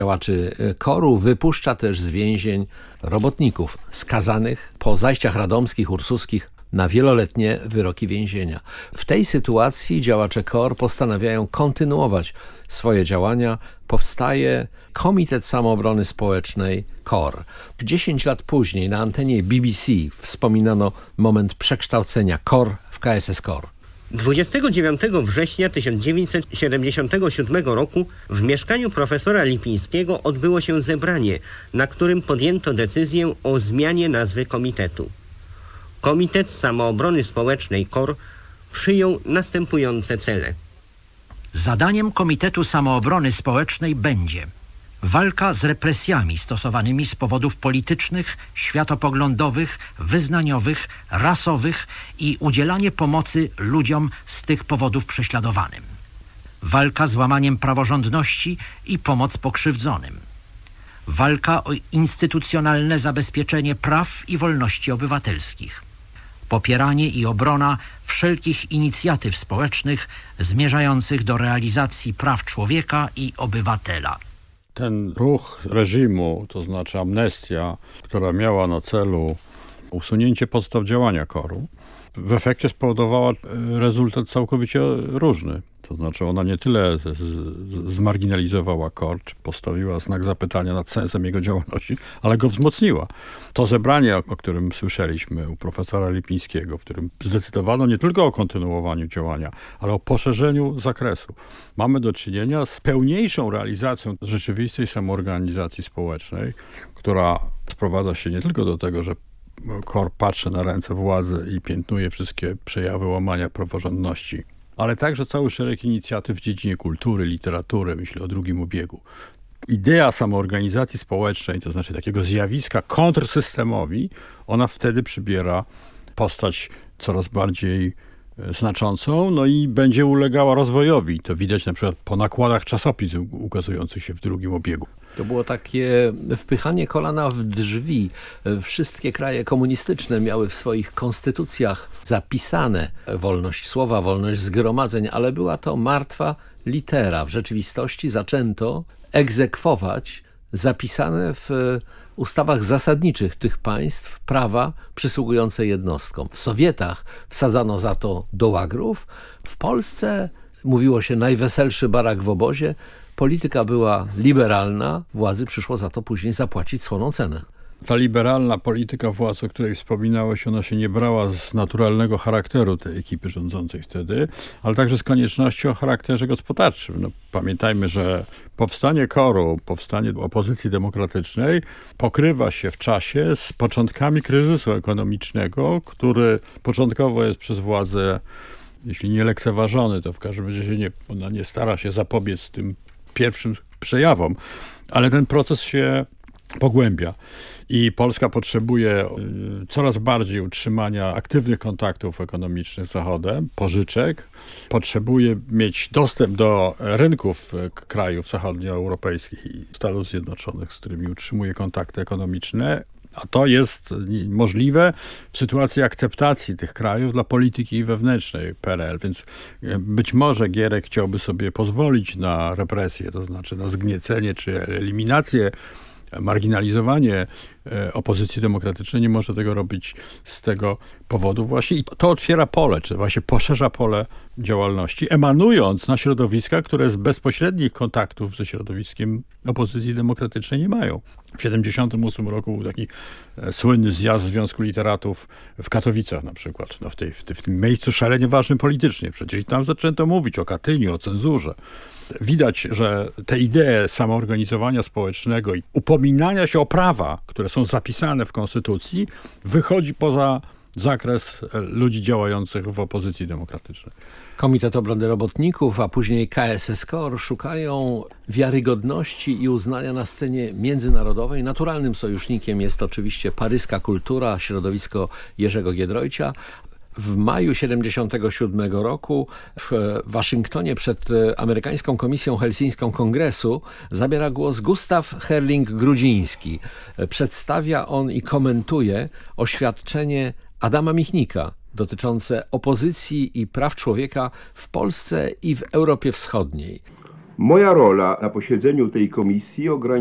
działaczy KOR-u wypuszcza też z więzień robotników skazanych po zajściach radomskich, ursuskich na wieloletnie wyroki więzienia. W tej sytuacji działacze KOR postanawiają kontynuować swoje działania. Powstaje Komitet Samoobrony Społecznej KOR. 10 lat później na antenie BBC wspominano moment przekształcenia KOR w KSS KOR. 29 września 1977 roku w mieszkaniu profesora Lipińskiego odbyło się zebranie, na którym podjęto decyzję o zmianie nazwy komitetu. Komitet Samoobrony Społecznej KOR przyjął następujące cele. Zadaniem Komitetu Samoobrony Społecznej będzie walka z represjami stosowanymi z powodów politycznych, światopoglądowych, wyznaniowych, rasowych i udzielanie pomocy ludziom z tych powodów prześladowanym. Walka z łamaniem praworządności i pomoc pokrzywdzonym. Walka o instytucjonalne zabezpieczenie praw i wolności obywatelskich. Popieranie i obrona wszelkich inicjatyw społecznych zmierzających do realizacji praw człowieka i obywatela. Ten ruch reżimu, to znaczy amnestia, która miała na celu usunięcie podstaw działania KOR-u, w efekcie spowodowała rezultat całkowicie różny. To znaczy ona nie tyle zmarginalizowała KOR, czy postawiła znak zapytania nad sensem jego działalności, ale go wzmocniła. To zebranie, o którym słyszeliśmy u profesora Lipińskiego, w którym zdecydowano nie tylko o kontynuowaniu działania, ale o poszerzeniu zakresu. Mamy do czynienia z pełniejszą realizacją rzeczywistej samoorganizacji społecznej, która sprowadza się nie tylko do tego, że KOR patrzy na ręce władzy i piętnuje wszystkie przejawy łamania praworządności, ale także cały szereg inicjatyw w dziedzinie kultury, literatury, myślę o drugim ubiegu. Idea samoorganizacji społecznej, to znaczy takiego zjawiska kontrsystemowi, ona wtedy przybiera postać coraz bardziej znaczącą, no i będzie ulegała rozwojowi. To widać na przykład po nakładach czasopism ukazujących się w drugim obiegu. To było takie wpychanie kolana w drzwi. Wszystkie kraje komunistyczne miały w swoich konstytucjach zapisane wolność słowa, wolność zgromadzeń, ale była to martwa litera. W rzeczywistości zaczęto egzekwować zapisane w ustawach zasadniczych tych państw prawa przysługujące jednostkom. W Sowietach wsadzano za to do łagrów. W Polsce mówiło się najweselszy barak w obozie. Polityka była liberalna, władzy przyszło za to później zapłacić słoną cenę. Ta liberalna polityka władz, o której wspominałeś, ona się nie brała z naturalnego charakteru tej ekipy rządzącej wtedy, ale także z konieczności o charakterze gospodarczym. No, pamiętajmy, że powstanie KOR-u, powstanie opozycji demokratycznej pokrywa się w czasie z początkami kryzysu ekonomicznego, który początkowo jest przez władzę, jeśli nie lekceważony, to w każdym razie ona nie stara się zapobiec tym pierwszym przejawom, ale ten proces się pogłębia i Polska potrzebuje coraz bardziej utrzymania aktywnych kontaktów ekonomicznych z Zachodem, pożyczek, potrzebuje mieć dostęp do rynków krajów zachodnioeuropejskich i Stanów Zjednoczonych, z którymi utrzymuje kontakty ekonomiczne, a to jest możliwe w sytuacji akceptacji tych krajów dla polityki wewnętrznej PRL, więc być może Gierek chciałby sobie pozwolić na represję, to znaczy na zgniecenie czy eliminację, marginalizowanie opozycji demokratycznej, nie może tego robić z tego powodu właśnie. I to otwiera pole, czy właśnie poszerza pole działalności, emanując na środowiska, które z bezpośrednich kontaktów ze środowiskiem opozycji demokratycznej nie mają. W 1978 roku był taki słynny zjazd Związku Literatów w Katowicach na przykład, no w tym miejscu szalenie ważnym politycznie. Przecież tam zaczęto mówić o Katyniu, o cenzurze. Widać, że te idee samoorganizowania społecznego i upominania się o prawa, które są zapisane w Konstytucji, wychodzi poza zakres ludzi działających w opozycji demokratycznej. Komitet Obrony Robotników, a później KSS KOR szukają wiarygodności i uznania na scenie międzynarodowej. Naturalnym sojusznikiem jest oczywiście paryska kultura, środowisko Jerzego Giedroycia. W maju 1977 roku w Waszyngtonie przed amerykańską Komisją Helsińską Kongresu zabiera głos Gustaw Herling-Grudziński. Przedstawia on i komentuje oświadczenie Adama Michnika dotyczące opozycji i praw człowieka w Polsce i w Europie Wschodniej. Moja rola na posiedzeniu tej komisji